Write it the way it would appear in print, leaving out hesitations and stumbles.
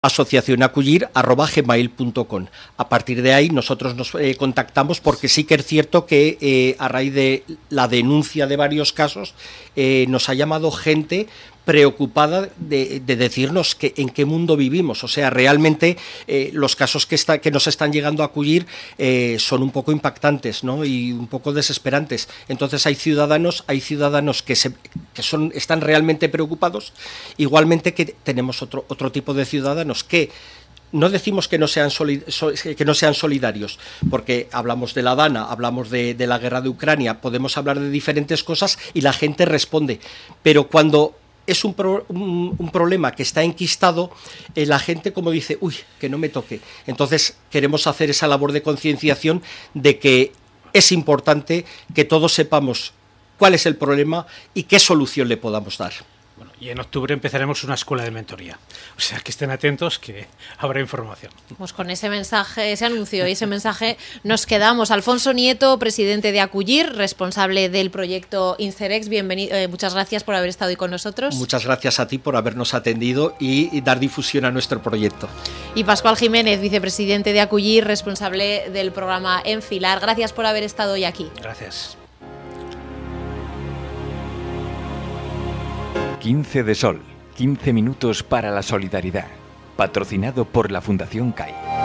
asociacionacullir@gmail.com. A partir de ahí nosotros nos contactamos, porque sí que es cierto que a raíz de la denuncia de varios casos nos ha llamado gente preocupada de decirnos que en qué mundo vivimos. O sea, realmente los casos que nos están llegando a Acullir son un poco impactantes, ¿no? Y un poco desesperantes. Entonces hay ciudadanos que están realmente preocupados, igualmente que tenemos otro tipo de ciudadanos que no decimos que no sean solidarios, porque hablamos de la Dana, hablamos de la guerra de Ucrania, podemos hablar de diferentes cosas y la gente responde, pero cuando es un problema que está enquistado, la gente como dice, uy, que no me toque. Entonces queremos hacer esa labor de concienciación de que es importante que todos sepamos cuál es el problema y qué solución le podamos dar. Bueno, y en octubre empezaremos una escuela de mentoría. O sea, que estén atentos, que habrá información. Pues con ese mensaje, ese anuncio y ese mensaje nos quedamos. Alfonso Nieto, presidente de Acullir, responsable del proyecto Incerex, bienvenido. Muchas gracias por haber estado hoy con nosotros. Muchas gracias a ti por habernos atendido y dar difusión a nuestro proyecto. Y Pascual Jiménez, vicepresidente de Acullir, responsable del programa Enfilar. Gracias por haber estado hoy aquí. Gracias. 15 de Sol, 15 minutos para la solidaridad, patrocinado por la Fundación CAI.